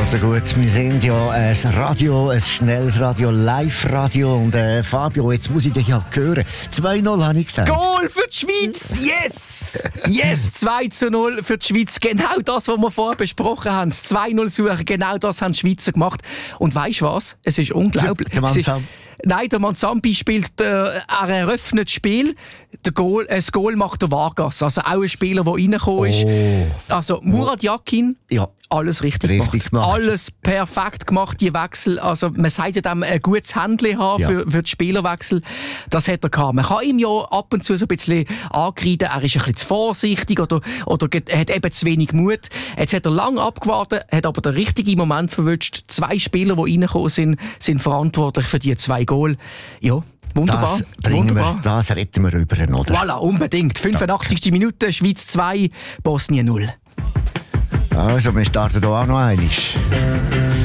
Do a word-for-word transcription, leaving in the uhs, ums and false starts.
Also gut, wir sind ja ein Radio, ein schnelles Radio, Live-Radio. Und äh, Fabio, jetzt muss ich dich ja hören. zwei null habe ich gesagt. Goal für die Schweiz! Yes! Yes! zwei zu null für die Schweiz. Genau das, was wir vorher besprochen haben. Das zwei null suchen, genau das haben die Schweizer gemacht. Und weisst du was? Es ist unglaublich. Der Mann Sam. Nein, der Manzambi spielt, äh, er eröffnet das Spiel. Der Goal, äh, das Goal macht der Vargas. Also auch ein Spieler, der reingekommen ist. Oh. Also Murat Yakin, Ja. alles richtig, Richtig gemacht. gemacht. Alles perfekt gemacht, die Wechsel. Also man sagt ja dem ein gutes Händchen haben Ja. für, für die Spielerwechsel. Das hat er gehabt. Man kann ihm ja ab und zu so ein bisschen angreifen, er ist ein bisschen zu vorsichtig oder, oder er hat eben zu wenig Mut. Jetzt hat er lange abgewartet, hat aber den richtigen Moment verwünscht. Zwei Spieler, die reingekommen sind, sind verantwortlich für die zwei Goal. Ja, wunderbar. Das bringen wunderbar. wir, das retten wir rüber, oder? Voilà, unbedingt. fünfundachtzigste Minute, Schweiz zwei, Bosnien null. Also, wir starten hier auch noch einmal.